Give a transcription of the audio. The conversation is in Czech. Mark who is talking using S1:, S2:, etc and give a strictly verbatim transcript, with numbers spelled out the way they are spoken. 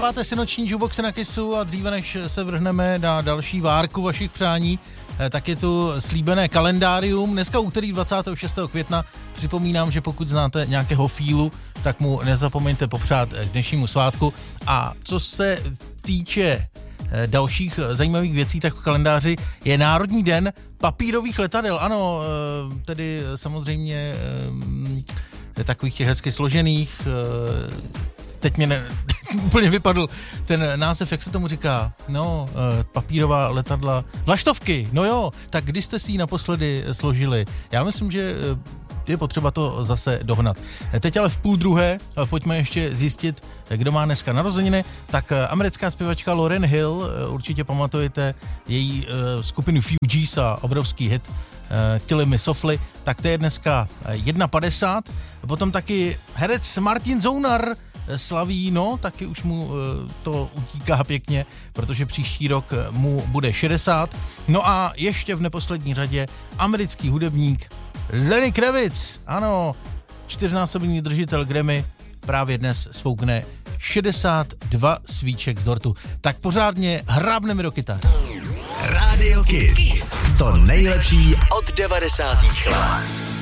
S1: Posloucháváte si noční jukeboxy na Kissu a dříve než se vrhneme na další várku vašich přání, tak je tu slíbené kalendárium. Dneska úterý dvacátého šestého května. Připomínám, že pokud znáte nějakého fílu, tak mu nezapomeňte popřát k dnešnímu svátku. A co se týče dalších zajímavých věcí, tak v kalendáři je Národní den papírových letadel. Ano, tedy samozřejmě takových těch hezky složených. Teď mě ne, úplně vypadl ten název, jak se tomu říká, no, papírová letadla, vlaštovky, no jo, tak kdy jste si ji naposledy složili? Já myslím, že je potřeba to zase dohnat. Teď ale v půl druhé pojďme ještě zjistit, kdo má dneska narozeniny. Tak americká zpěvačka Lauryn Hill, určitě pamatujete její skupinu Fugees a obrovský hit Killing Me Softly, tak to je dneska jedna padesát. Potom taky herec Martin Zounar slaví, no, taky už mu to utíká pěkně, protože příští rok mu bude šedesát. No a ještě v neposlední řadě americký hudebník Lenny Kravitz, ano, čtyřnásobný držitel Grammy, právě dnes spoukne šedesát dva svíček z dortu. Tak pořádně hrábneme do kytar.
S2: Radio Kiss. To nejlepší od devadesátých let.